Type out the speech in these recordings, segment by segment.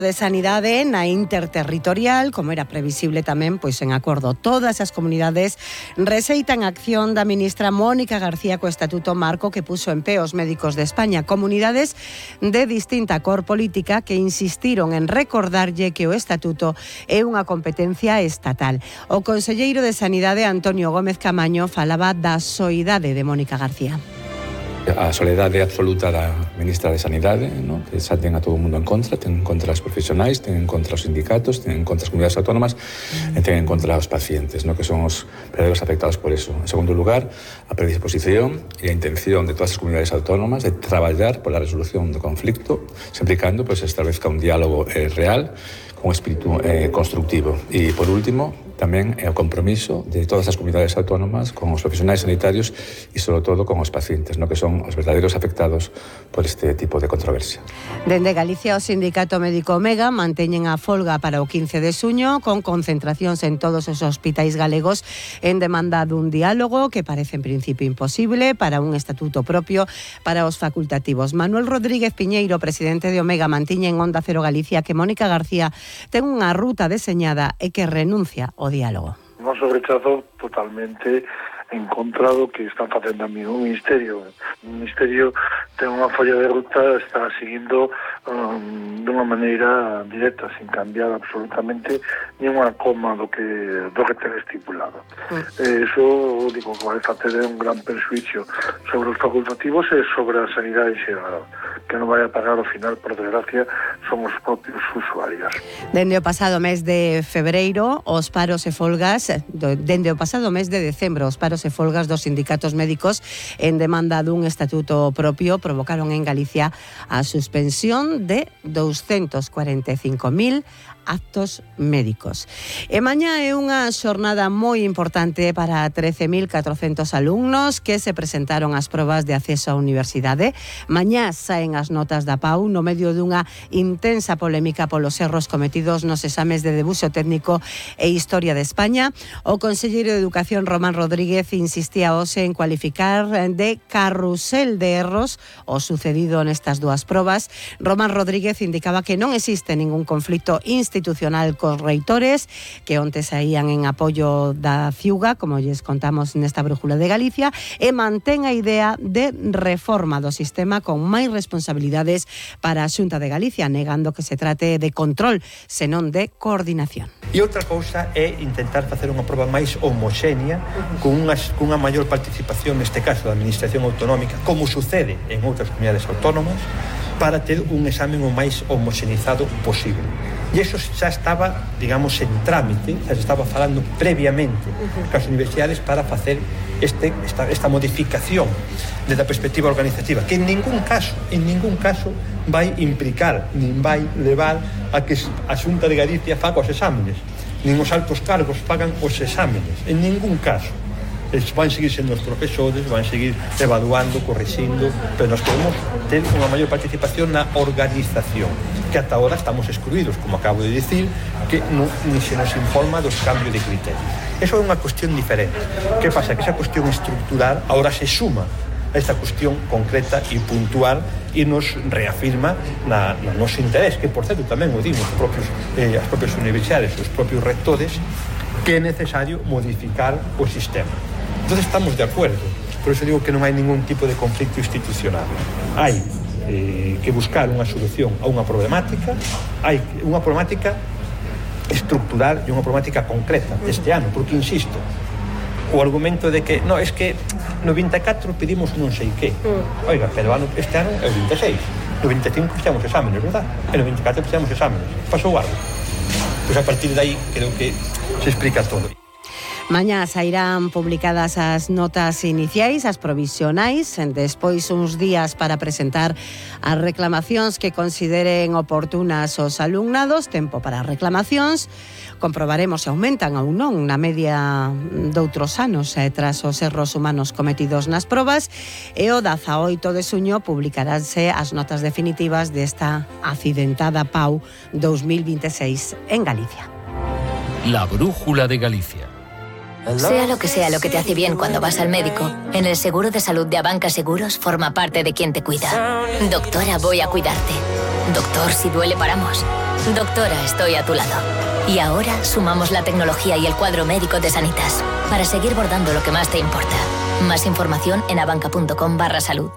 de Sanidade na interterritorial, como era previsible tamén, pois en acordo todas as comunidades receitan a acción da ministra Mónica García co Estatuto Marco que puso en pé os médicos de España, comunidades de distinta cor política que insistiron en recordarlle que o Estatuto é unha competencia estatal. O conselleiro de Sanidade, Antonio Gómez Camaño, falaba da soidade de Mónica García. A soledade absoluta da ministra de Sanidade, ¿no? Que xa ten a todo o mundo en contra, ten en contra os profesionais, ten en contra os sindicatos, ten en contra as comunidades autónomas e ten en contra os pacientes, ¿no? Que son os verdadeiros afectados por eso. En segundo lugar, a predisposición e a intención de todas as comunidades autónomas de traballar pola resolución do conflicto, sempre e cando pues, establezca un diálogo real con un espírito constructivo. E, por último, tamén é o compromiso de todas as comunidades autónomas con os profesionais sanitarios e, sobre todo, con os pacientes, no que son os verdadeiros afectados por este tipo de controversia. Dende Galicia, o Sindicato Médico Omega manteñen a folga para o 15 de xuño con concentracións en todos os hospitais galegos en demanda dun diálogo que parece en principio imposible para un estatuto propio para os facultativos. Manuel Rodríguez Piñeiro, presidente de Omega, mantiña en Onda Cero Galicia que Mónica García ten unha ruta deseñada e que renuncia ao diálogo. Noso rechazo totalmente en contra do que están facendo a mí o Ministerio. O Ministerio ten unha folla de ruta, está seguindo dunha maneira directa, sin cambiar absolutamente ni unha coma do que ten estipulado. Eso, digo, vai facer un gran perjuicio sobre os facultativos e sobre a sanidade xeral, que non vai a pagar ao final, por desgracia, son os propios usuarios. Dende o pasado mes de febreiro, os paros e folgas, dende o pasado mes de decembro, os paros e folgas dos sindicatos médicos en demanda dun estatuto propio provocaron en Galicia a suspensión de 245.000 actos médicos. E mañá é unha xornada moi importante para 13.400 alumnos que se presentaron ás probas de acceso á universidade. Mañá saen as notas da PAU no medio dunha intensa polémica polos erros cometidos nos exames de debuxo técnico e Historia de España. O conselleiro de Educación, Román Rodríguez, insistía hoxe en cualificar de carrusel de erros o sucedido nestas dúas probas. Román Rodríguez indicaba que non existe ningún conflito institucional cos reitores que onte saían en apoio da Ciuga, como lles contamos nesta brújula de Galicia, e mantén a idea de reforma do sistema con máis responsabilidades para a Xunta de Galicia, negando que se trate de control, senón de coordinación. E outra cousa é intentar facer unha proba máis homoxénea con unha maior participación, neste caso da Administración Autonómica, como sucede en outras comunidades autónomas, para ter un examen o máis homoxenizado posible. E iso xa estaba, digamos, en trámite, xa se estaba falando previamente cas universidades para facer esta modificación desde a perspectiva organizativa, que en ningún caso vai implicar, nin vai levar a que a Xunta de Galicia faga os exámenes, nin os altos cargos fagan os exámenes, en ningún caso. Eles van seguir sendo os profesores, van seguir evaluando, corrixindo, pero nós queremos ter unha maior participación na organización, que ata ahora estamos excluídos, como acabo de dicir, que ni se nos informa dos cambios de criterio. Eso é unha cuestión diferente. Que pasa? Que esa cuestión estructural ahora se suma a esta cuestión concreta e puntual e nos reafirma no noso interés, que por certo tamén o dimos as propias universidades, os propios rectores, que é necesario modificar o sistema. Entonces estamos de acuerdo, por eso digo que non hai ningún tipo de conflicto institucional. Hai que buscar unha solución a unha problemática, hai unha problemática estructural e unha problemática concreta deste ano, porque insisto, o argumento de que no, es que no 24 pedimos non sei que. Oiga, pero este ano é o 26. No 25 fixamos exámenes, verdad? E no 24 fixamos exámenes. Pasou algo. Pois a partir de aí creo que se explica todo. Mañá sairán publicadas as notas iniciais, as provisionais, despois uns días para presentar as reclamacións que consideren oportunas os alumnados, tempo para as reclamacións, comprobaremos se aumentan ou non na media doutros anos tras os erros humanos cometidos nas probas, e o 18 de xuño publicaránse as notas definitivas desta accidentada PAU 2026 en Galicia. La brújula de Galicia. Sea lo que te hace bien cuando vas al médico, en el seguro de salud de Abanca Seguros forma parte de quien te cuida. Doctora, voy a cuidarte. Doctor, si duele paramos. Doctora, estoy a tu lado. Y ahora sumamos la tecnología y el cuadro médico de Sanitas para seguir bordando lo que más te importa. Más información en abanca.com/salud.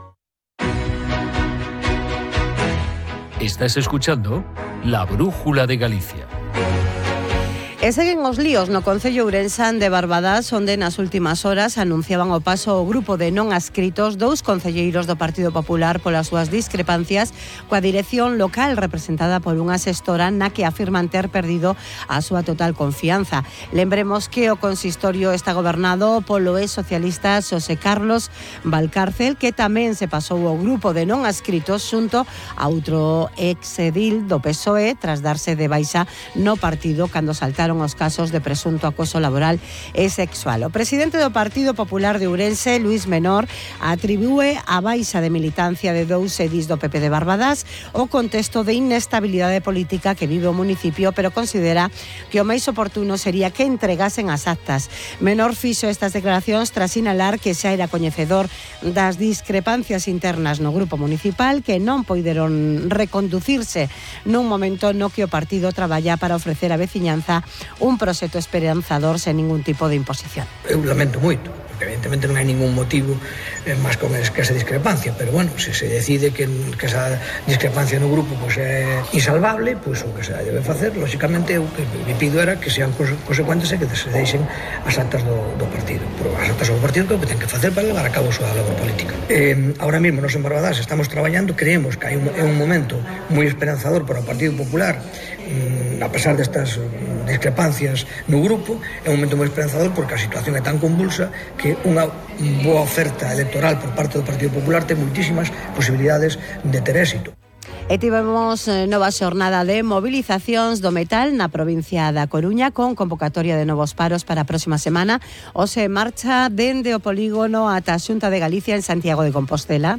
Estás escuchando La Brújula de Galicia. E seguen os líos no Concello Ourensán de Barbadas, onde nas últimas horas anunciaban o paso o grupo de non adscritos dous concelleiros do Partido Popular polas súas discrepancias coa dirección local representada por unha xestora na que afirman ter perdido a súa total confianza. Lembremos que o consistorio está gobernado polo ex-socialista Xosé Carlos Valcárcel, que tamén se pasou ao grupo de non adscritos xunto a outro ex-edil do PSOE tras darse de baixa no partido cando saltaron os casos de presunto acoso laboral e sexual. O presidente do Partido Popular de Ourense, Luís Menor, atribúe a baixa de militancia de dous edís do PP de Barbadas o contexto de inestabilidade política que vive o municipio, pero considera que o máis oportuno sería que entregasen as actas. Menor fixo estas declaracións tras sinalar que xa era coñecedor das discrepancias internas no grupo municipal que non poideron reconducirse nun momento no que o partido traballa para ofrecer á veciñanza un proxecto esperanzador sen ningún tipo de imposición. Eu lamento moito, porque evidentemente non hai ningún motivo máis con esa discrepancia, pero bueno, se se decide que esa discrepancia no grupo pues, é insalvable, pues, o que se debe facer, lógicamente, o que me pido era que sean consecuentes e que se deixen as actas do partido. Pero as actas do partido que ten que facer para levar a cabo a súa labor política. Ahora mesmo, nos en Barbadas estamos traballando, creemos que é un momento moi esperanzador para o Partido Popular, a pesar destas discrepancias no grupo, é un momento moi esperanzador porque a situación é tan convulsa que unha boa oferta electoral por parte do Partido Popular ten moitísimas posibilidades de ter éxito. E tivemos nova xornada de movilizacións do metal na provincia da Coruña con convocatoria de novos paros para a próxima semana. Hoxe marcha dende o polígono ata a Xunta de Galicia en Santiago de Compostela.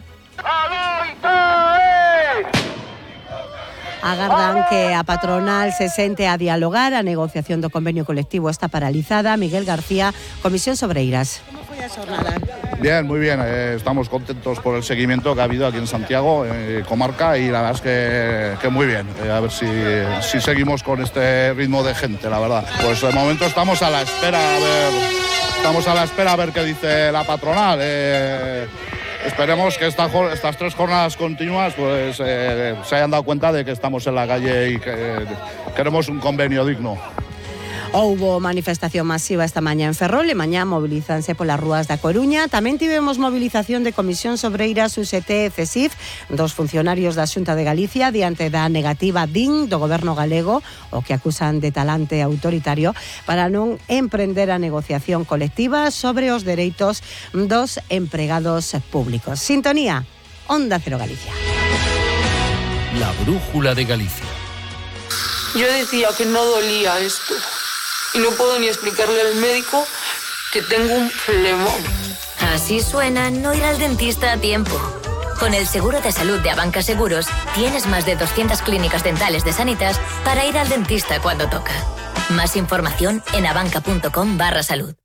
Agardan que a patronal se sente a dialogar. A negociación do convenio colectivo está paralizada. Miguel García, Comisión Sobreiras. ¿Cómo fue a xornada? Bien, muy bien. Estamos contentos por el seguimiento que ha habido aquí en Santiago, comarca, y la verdad es que muy bien. A ver si seguimos con este ritmo de gente, la verdad. Pues de momento estamos a la espera a ver qué dice la patronal. Esperemos que estas 3 jornadas continuas pues se hayan dado cuenta de que estamos en la calle y que queremos un convenio digno. Houbo manifestación masiva esta mañá en Ferrol e mañá movilizanse polas rúas da Coruña. Tamén tivemos movilización de Comisión Sobreiras, UGT e CESIF, dos funcionarios da Xunta de Galicia, diante da negativa DIN do goberno galego, o que acusan de talante autoritario, para non emprender a negociación colectiva sobre os dereitos dos empregados públicos. Sintonía, Onda Cero Galicia. La Brújula de Galicia. Yo decía que no dolía esto. Y no puedo ni explicarle al médico que tengo un flemón. Así suena no ir al dentista a tiempo. Con el seguro de salud de Abanca Seguros, tienes más de 200 clínicas dentales de Sanitas para ir al dentista cuando toca. Más información en abanca.com/salud.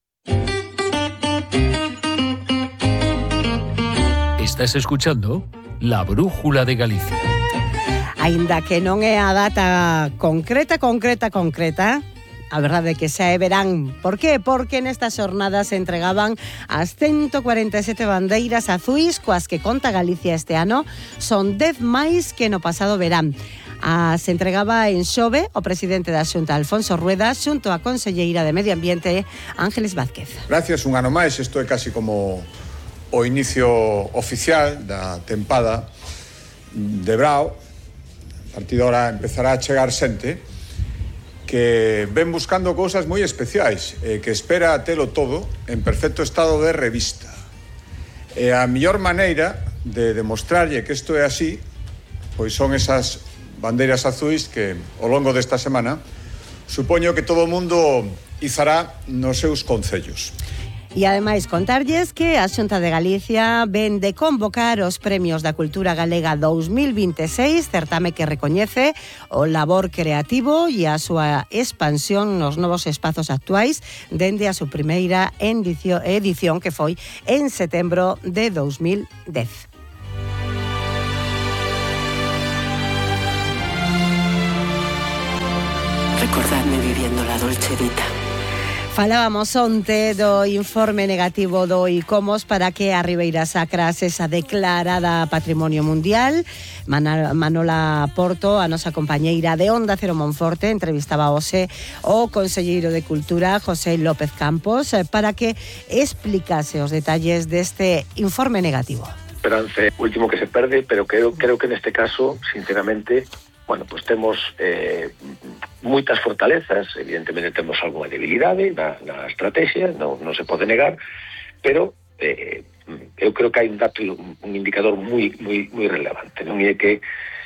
Estás escuchando La Brújula de Galicia. Aínda que non é a data concreta, a verdade é que xa é verán. Por qué? Porque nestas xornadas se entregaban as 147 bandeiras azuis coas que conta Galicia este ano. Son 10 máis que no pasado verán. Se entregaba en Xove o presidente da Xunta, Alfonso Rueda, xunto a conselleira de Medio Ambiente, Ángeles Vázquez. Gracias un ano máis, isto é casi como o inicio oficial da tempada de Brao. A partir de ahora empezará a chegar xente que ven buscando cousas moi especiais, que espera telo todo en perfecto estado de revista. E a mellor maneira de demostrarlle que isto é así, pois son esas bandeiras azuis que ao longo desta semana supoño que todo o mundo izará nos seus concellos. E ademais contarlles que a Xunta de Galicia ven de convocar os Premios da Cultura Galega 2026, certame que recoñece o labor creativo e a súa expansión nos novos espazos actuais dende a súa primeira edición que foi en setembro de 2010. recordadme viviendo la Dolce Vita. Falábamos onte do informe negativo do ICOMOS para que a Ribeira Sacra sexa declarada Patrimonio Mundial. Manola Porto, a nosa compañeira de Onda Cero Monforte, entrevistaba hoxe o conselleiro de Cultura, José López Campos, para que explicase os detalles deste informe negativo. Esperanza é o último que se perde, pero creo que neste caso, sinceramente, bueno, pues temos moitas fortalezas, evidentemente temos algunha debilidade na estrategia, non se pode negar, pero eu creo que hai un dato, un indicador moi relevante, non é que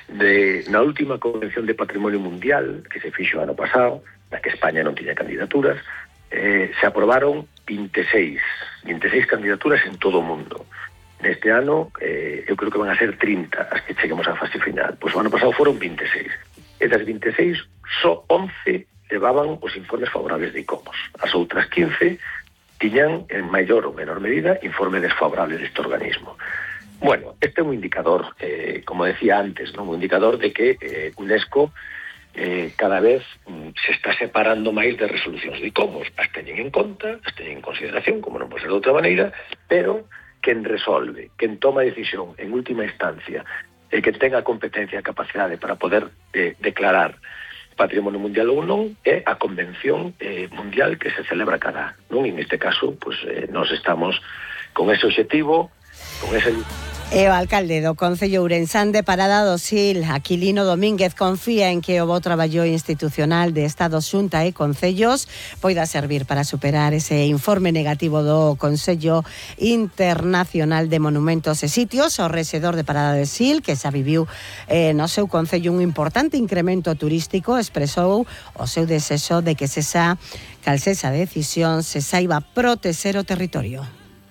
na última Convención de Patrimonio Mundial que se fixo ano pasado, na que España non tiña candidaturas, se aprobaron 26 candidaturas en todo o mundo. Neste ano, eu creo que van a ser 30 as que cheguemos á fase final. Pois o ano pasado foron 26. E das 26, só 11 levaban os informes favorables de ICOMOS. As outras 15 tiñan, en maior ou menor medida, informe desfavorable deste organismo. Bueno, este é un indicador, como decía antes, non? Un indicador de que UNESCO cada vez se está separando máis de resolucións de ICOMOS. As teñen en conta, as teñen en consideración, como non pode ser de outra maneira, pero quen resolve, quen toma decisión en última instancia, quen ten a competencia e a capacidade para poder declarar Patrimonio Mundial ou non, é a Convención Mundial que se celebra cada ano. En este caso, pues, nós estamos con ese objetivo, con ese... E o alcalde do Concello Ourensán de Parada do Sil, Aquilino Domínguez, confía en que o bo traballo institucional de Estado, Xunta e Concellos poida servir para superar ese informe negativo do Consello Internacional de Monumentos e Sitios. O rexedor de Parada do Sil, que xa viviu no seu concello un importante incremento turístico, expresou o seu desexo de que cal sexa a decisión se saiba proteger o territorio.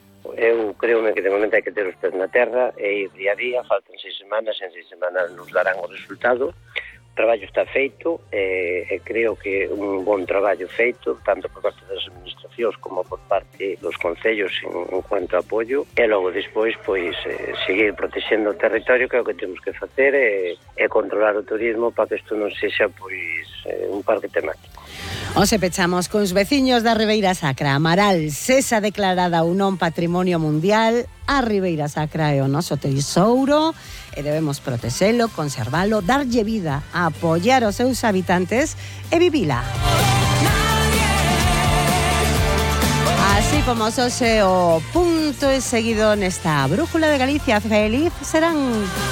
Eu creome que de momento hai que ter os pés na terra e ir día a día, faltan 6 semanas, en 6 semanas nos darán o resultado. O traballo está feito e creo que un bon traballo feito, tanto por parte das administracións como por parte dos concellos en cuanto a apoio, e logo despois pois seguir protexendo o territorio, que é o que temos que facer, e controlar o turismo para que isto non sexa pois un parque temático. Hoxe pechamos cuns veciños da Ribeira Sacra. Amaral sexa declarada ou non Patrimonio Mundial. A Ribeira Sacra é o noso tesouro e debemos protexelo, conservalo, darlle vida, apoiar os seus habitantes e vivila. Así como hoxe o punto é seguido nesta Brújula de Galicia. Feliz serán.